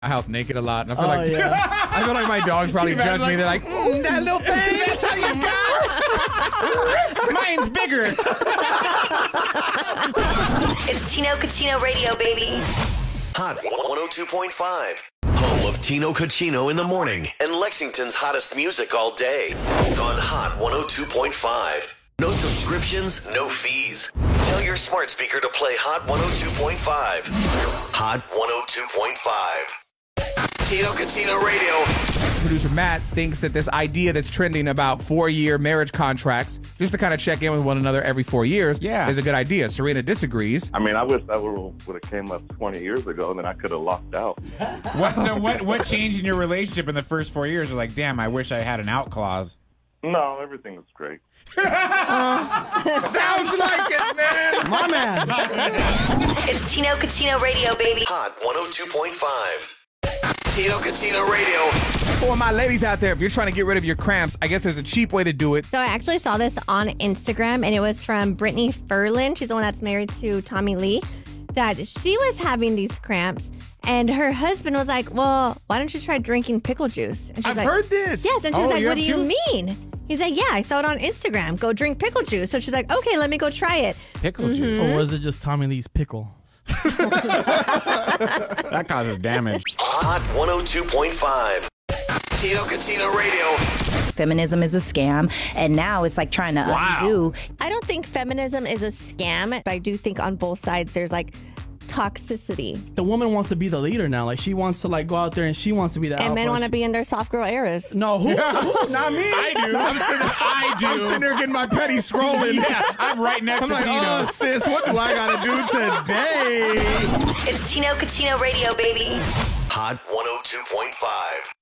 house naked a lot. And I feel I feel like my dogs probably judge me. They're like, that little thing. That's how you got. Mine's bigger. It's Tino Cucino Radio, baby. Hot 102.5. Home of Tino Cucino in the morning and Lexington's hottest music all day. On Hot 102.5. No subscriptions, no fees. Tell your smart speaker to play Hot 102.5. Hot 102.5. Tino Cucino Radio. Producer Matt thinks that this idea that's trending about 4-year marriage contracts, just to kind of check in with one another every 4 years, is a good idea. Serena disagrees. I mean, I wish that would have came up 20 years ago, and then I could have locked out. What changed in your relationship in the first 4 years? You're like, damn, I wish I had an out clause. No, everything was great. Sounds like it, man. My man. It's Tino Cucino Radio, baby. Hot 102.5. Tino Cucino Radio. For my ladies out there, if you're trying to get rid of your cramps, I guess there's a cheap way to do it. So I actually saw this on Instagram, and it was from Brittany Ferlin. She's the one that's married to Tommy Lee. That she was having these cramps, and her husband was like, well, why don't you try drinking pickle juice? And she's I've like, heard this. Yes, and she was like, you what do have you too? mean? He's like, yeah, I saw it on Instagram. Go drink pickle juice. So she's like, okay, let me go try it. Pickle juice. Or was it just Tommy Lee's pickle? That causes damage. Hot 102.5. Tino Cucino Radio. Feminism is a scam, and now it's like trying to undo. I don't think feminism is a scam, but I do think on both sides there's like toxicity. The woman wants to be the leader now. Like, she wants to like go out there and she wants to be the And alpha. men want to be in their soft girl eras. No, who? Not me. I do. I'm sitting there getting my petty scrolling. Yeah, I'm right next I'm to like, Tino. oh, sis, what do I got to do today? It's Tino Cucino Radio, baby. Hot 102.5.